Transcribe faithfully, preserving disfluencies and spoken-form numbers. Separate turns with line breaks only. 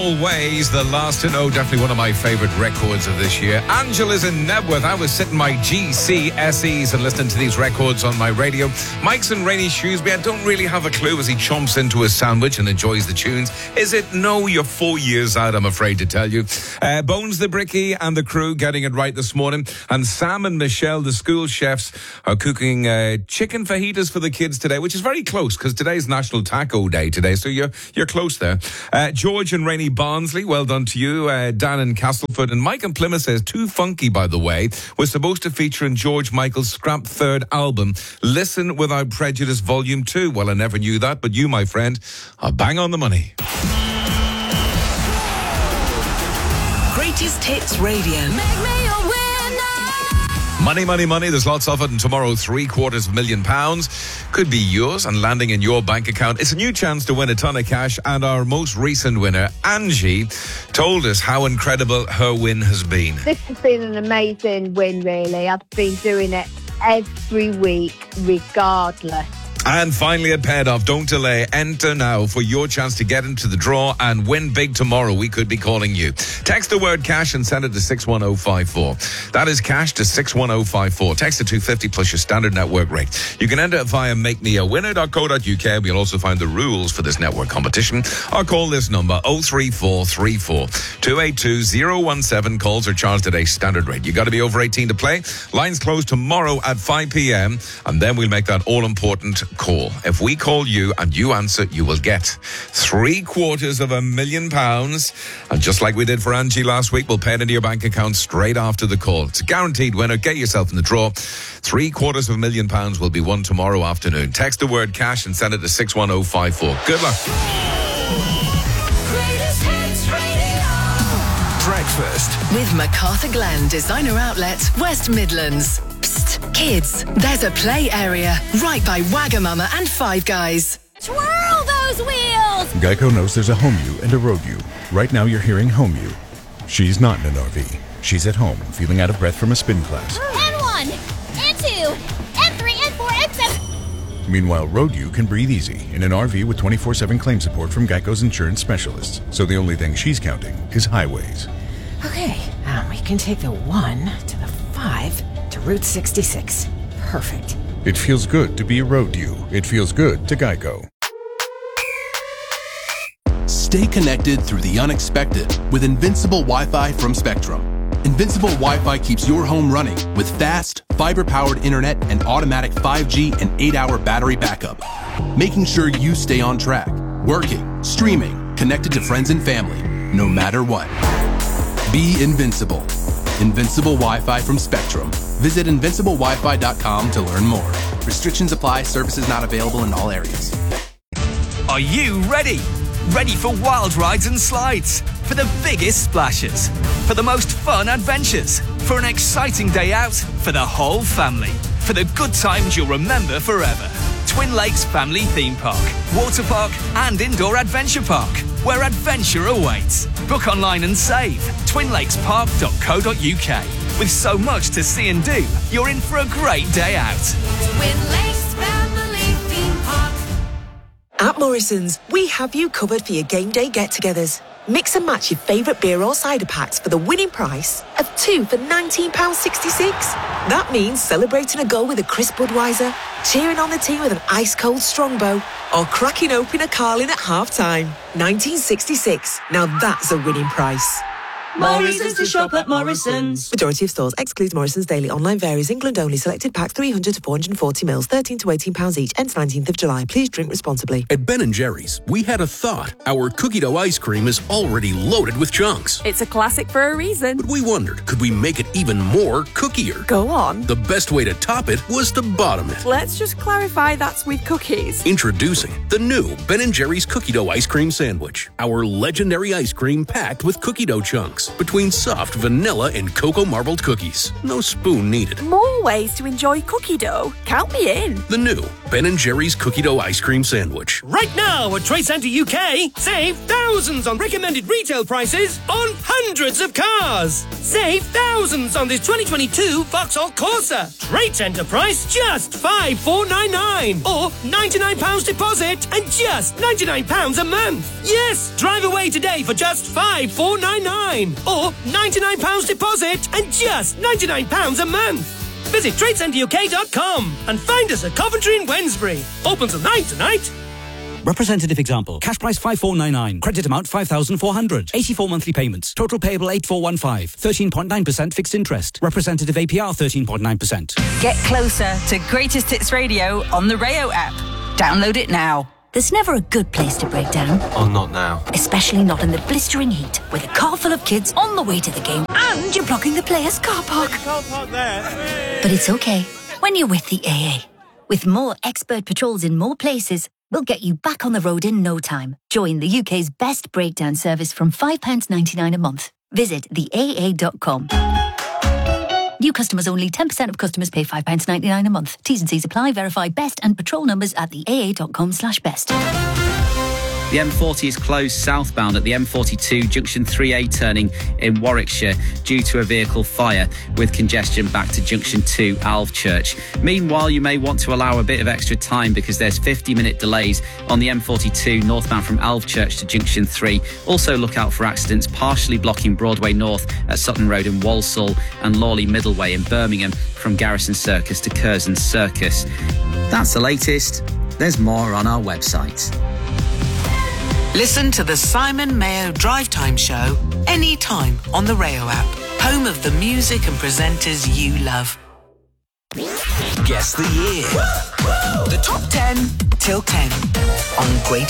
Always the last to know, definitely one of my favourite records of this year. Angela's in Nebworth. I was sitting my G C S Es and listening to these records on my radio. Mike's in Rainy Shrewsbury. I don't really have a clue as he chomps into his sandwich and enjoys the tunes. Is it? No, you're four years out, I'm afraid to tell you. Uh, Bones the Bricky and the crew getting it right this morning. And Sam and Michelle, the school chefs, are cooking uh, chicken fajitas for the kids today, which is very close because today's National Taco Day today. So you're, you're close there. Uh, George and Rainy Barnsley, well done to you. Uh, Dan in Castleford. And Mike in Plymouth says, Too Funky, by the way, was supposed to feature in George Michael's scrap third album, Listen Without Prejudice Volume two. Well, I never knew that, but you, my friend, are bang on the money.
Greatest Hits Radio. Make me a winner.
Money, money, money. There's lots of it. And tomorrow, three quarters of a million pounds could be yours and landing in your bank account. It's a new chance to win a ton of cash. And our most recent winner, Angie, told us how incredible her win has been.
This has been an amazing win, really. I've been doing it every week, regardless.
And finally, at paid off. Don't delay. Enter now for your chance to get into the draw and win big tomorrow. We could be calling you. Text the word cash and send it to six one oh five four. That is cash to six one oh five four. Text to two fifty plus your standard network rate. You can enter it via make me a winner dot co dot uk. We'll also find the rules for this network competition. Or call this number oh three four three four two eight two oh one seven. Calls are charged at a standard rate. You got to be over eighteen to play. Lines close tomorrow at five p.m. and then we'll make that all important call. If we call you and you answer, you will get three quarters of a million pounds. And just like we did for Angie last week, we'll pay it into your bank account straight after the call. It's a guaranteed winner. Get yourself in the draw. Three quarters of a million pounds will be won tomorrow afternoon. Text the word cash and send it to six one oh five four. Good luck.
Greatest Hits Radio.
Breakfast
With MacArthur Glen Designer Outlets, West Midlands. Psst, kids, there's a play area right by Wagamama and Five Guys.
Twirl those wheels!
Geico knows there's a home you and a road you. Right now you're hearing home you. She's not in an R V. She's at home, feeling out of breath from a spin class.
N one, N two, N three, N four, N seven.
Meanwhile, road you can breathe easy in an R V with twenty-four seven claim support from Geico's insurance specialists. So the only thing she's counting is highways.
Okay, um, we can take the one to the five to Route sixty-six. Perfect.
It feels good to be a road you. It feels good to Geico.
Stay connected through the unexpected with Invincible Wi-Fi from Spectrum. Invincible Wi-Fi keeps your home running with fast, fiber-powered internet and automatic five G and eight hour battery backup, making sure you stay on track, working, streaming, connected to friends and family, no matter what. Be invincible. Invincible Wi-Fi from Spectrum. Visit invincible wi fi dot com to learn more. Restrictions apply. Services not available in all areas.
Are you ready? Ready for wild rides and slides? For the biggest splashes? For the most fun adventures? For an exciting day out? For the whole family? For the good times you'll remember forever? Twin Lakes Family Theme Park, Water Park and Indoor Adventure Park, where adventure awaits. Book online and save. twin lakes park dot co dot uk. With so much to see and do, you're in for a great day out.
Twin Lakes Family Theme Park.
At Morrison's, we have you covered for your game day get-togethers. Mix and match your favourite beer or cider packs for the winning price of two for nineteen pounds sixty-six. That means celebrating a goal with a crisp Budweiser, cheering on the team with an ice-cold Strongbow, or cracking open a Carling at half-time. nineteen sixty-six. Now that's a winning price.
Morrison's to shop at Morrison's.
Majority of stores excludes Morrison's daily. Online varies. England only. Selected packs three hundred to four hundred forty mils, thirteen to eighteen pounds each. Ends nineteenth of July. Please drink responsibly.
At Ben and Jerry's, we had a thought. Our cookie dough ice cream is already loaded with chunks.
It's a classic for a reason.
But we wondered, could we make it even more cookier?
Go on.
The best way to top it was to bottom it.
Let's just clarify that's with cookies.
Introducing the new Ben and Jerry's cookie dough ice cream sandwich. Our legendary ice cream packed with cookie dough chunks. mix between soft vanilla and cocoa marbled cookies. No spoon needed.
More ways to enjoy cookie dough. Count me in.
The new Ben and Jerry's Cookie Dough Ice Cream Sandwich.
Right now at Trade Centre U K, save thousands on recommended retail prices on hundreds of cars. Save thousands on this twenty twenty-two Vauxhall Corsa. Trade Centre price just five thousand four hundred ninety-nine pounds or ninety-nine pounds deposit and just ninety-nine pounds a month. Yes, drive away today for just five thousand four hundred ninety-nine pounds or ninety-nine pounds deposit and just ninety-nine pounds a month. Visit trade centre U K dot com and find us at Coventry and Wednesbury. Open till nine tonight.
Representative example. Cash price five thousand four hundred ninety-nine. Credit amount five thousand four hundred. eighty-four monthly payments. Total payable eight thousand four hundred fifteen. thirteen point nine percent fixed interest. Representative A P R thirteen point nine percent.
Get closer to Greatest Hits Radio on the Rayo app. Download it now.
There's never a good place to break down.
Oh, not now.
Especially not in the blistering heat, with a car full of kids on the way to the game and you're blocking the players' car park.
Car park there.
But it's okay when you're with the A A. With more expert patrols in more places, we'll get you back on the road in no time. Join the U K's best breakdown service from five pounds ninety-nine a month. Visit the A A dot com. New customers only. ten percent of customers pay five pounds ninety-nine a month. T's and C's apply. Verify best and patrol numbers at the A A dot com slash best.
The M forty is closed southbound at the M forty-two Junction three A turning in Warwickshire due to a vehicle fire, with congestion back to Junction two Alvechurch. Meanwhile, you may want to allow a bit of extra time because there's fifty minute delays on the M forty-two northbound from Alvechurch to Junction three. Also look out for accidents partially blocking Broadway North at Sutton Road in Walsall and Lawley Middleway in Birmingham from Garrison Circus to Curzon Circus.
That's the latest. There's more on our website.
Listen to the Simon Mayo Drive Time Show anytime on the Rayo app. Home of the music and presenters you love.
Guess the year.
The top ten till ten on Great